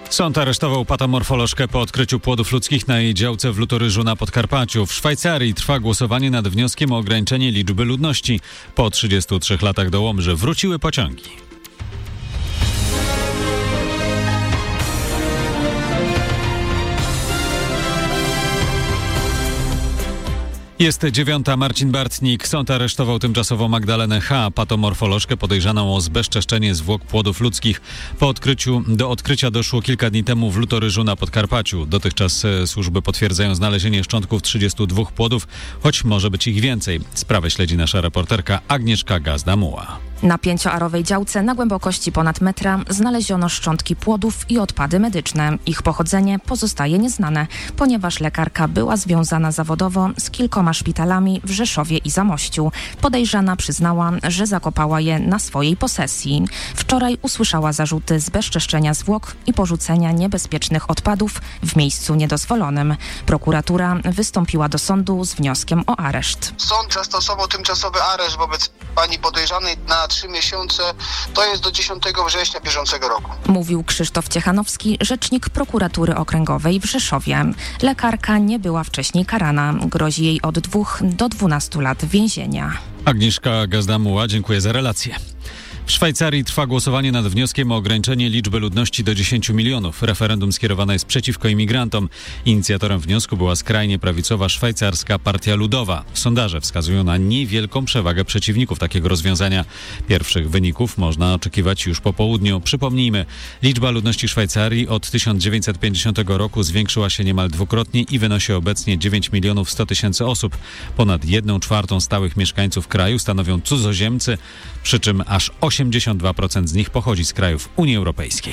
Sąd aresztował patomorfolożkę po odkryciu płodów ludzkich na jej działce w Lutoryżu na Podkarpaciu. W Szwajcarii trwa głosowanie nad wnioskiem o ograniczenie liczby ludności. Po 33 latach do Łomży wróciły pociągi. Jest 9. Marcin Bartnik. Sąd aresztował tymczasowo Magdalenę H., patomorfolożkę podejrzaną o zbezczeszczenie zwłok płodów ludzkich. Do odkrycia doszło kilka dni temu w Lutoryżu na Podkarpaciu. Dotychczas służby potwierdzają znalezienie szczątków 32 płodów, choć może być ich więcej. Sprawę śledzi nasza reporterka Agnieszka Gazda-Muła. Na 5-arowej działce na głębokości ponad metra znaleziono szczątki płodów i odpady medyczne. Ich pochodzenie pozostaje nieznane, ponieważ lekarka była związana zawodowo z kilkoma szpitalami w Rzeszowie i Zamościu. Podejrzana przyznała, że zakopała je na swojej posesji. Wczoraj usłyszała zarzuty zbezczeszczenia zwłok i porzucenia niebezpiecznych odpadów w miejscu niedozwolonym. Prokuratura wystąpiła do sądu z wnioskiem o areszt. Sąd zastosował tymczasowy areszt wobec pani podejrzanej na 3 miesiące, to jest do 10 września bieżącego roku. Mówił Krzysztof Ciechanowski, rzecznik prokuratury okręgowej w Rzeszowie. Lekarka nie była wcześniej karana. Grozi jej od 2 do 12 lat więzienia. Agnieszka Gazda-Muła, dziękuję za relację. W Szwajcarii trwa głosowanie nad wnioskiem o ograniczenie liczby ludności do 10 milionów. Referendum skierowane jest przeciwko imigrantom. Inicjatorem wniosku była skrajnie prawicowa szwajcarska Partia Ludowa. Sondaże wskazują na niewielką przewagę przeciwników takiego rozwiązania. Pierwszych wyników można oczekiwać już po południu. Przypomnijmy, liczba ludności Szwajcarii od 1950 roku zwiększyła się niemal dwukrotnie i wynosi obecnie 9 milionów 100 tysięcy osób. Ponad 1/4 stałych mieszkańców kraju stanowią cudzoziemcy, przy czym aż 82% z nich pochodzi z krajów Unii Europejskiej.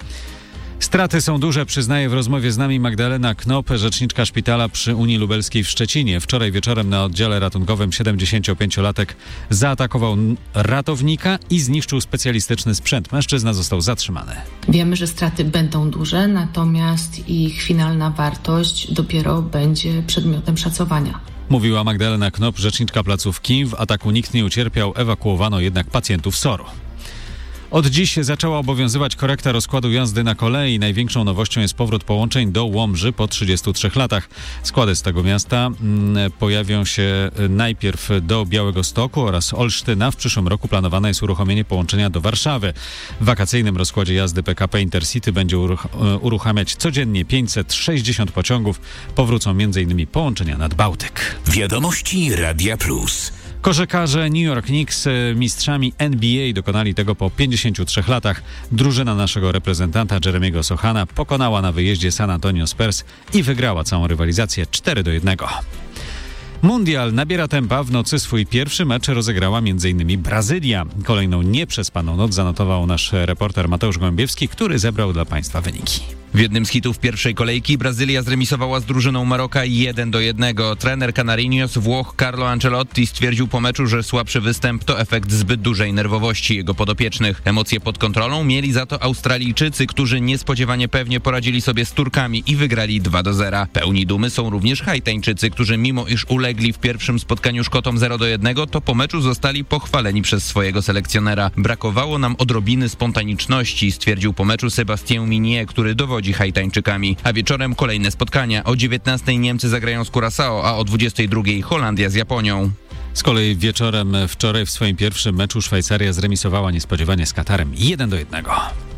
Straty są duże, przyznaje w rozmowie z nami Magdalena Knop, rzeczniczka szpitala przy Unii Lubelskiej w Szczecinie. Wczoraj wieczorem na oddziale ratunkowym 75-latek zaatakował ratownika i zniszczył specjalistyczny sprzęt. Mężczyzna został zatrzymany. Wiemy, że straty będą duże, natomiast ich finalna wartość dopiero będzie przedmiotem szacowania. Mówiła Magdalena Knop, rzeczniczka placówki. W ataku nikt nie ucierpiał, ewakuowano jednak pacjentów SOR-u. Od dziś zaczęła obowiązywać korekta rozkładu jazdy na kolei. Największą nowością jest powrót połączeń do Łomży po 33 latach. Składy z tego miasta pojawią się najpierw do Białegostoku oraz Olsztyna. W przyszłym roku planowane jest uruchomienie połączenia do Warszawy. W wakacyjnym rozkładzie jazdy PKP Intercity będzie uruchamiać codziennie 560 pociągów. Powrócą m.in. połączenia nad Bałtyk. Wiadomości Radia Plus. Koszykarze New York Knicks mistrzami NBA dokonali tego po 53 latach. Drużyna naszego reprezentanta Jeremiego Sochana pokonała na wyjeździe San Antonio Spurs i wygrała całą rywalizację 4-1. Mundial nabiera tempa. W nocy swój pierwszy mecz rozegrała m.in. Brazylia. Kolejną nieprzespaną noc zanotował nasz reporter Mateusz Gołębiewski, który zebrał dla Państwa wyniki. W jednym z hitów pierwszej kolejki Brazylia zremisowała z drużyną Maroka 1-1. Trener Canarinos, Włoch Carlo Ancelotti stwierdził po meczu, że słabszy występ to efekt zbyt dużej nerwowości jego podopiecznych. Emocje pod kontrolą mieli za to Australijczycy, którzy niespodziewanie pewnie poradzili sobie z Turkami i wygrali 2-0. Pełni dumy są również Haitańczycy, którzy mimo iż ulegli w pierwszym spotkaniu Szkotom 0-1, to po meczu zostali pochwaleni przez swojego selekcjonera. Brakowało nam odrobiny spontaniczności, stwierdził po meczu Sébastien Minier, który dowodzi Haitańczykami. A wieczorem kolejne spotkania. O 19:00 Niemcy zagrają z Curaçao, a o 22:00 Holandia z Japonią. Z kolei wieczorem wczoraj w swoim pierwszym meczu Szwajcaria zremisowała niespodziewanie z Katarem 1-1.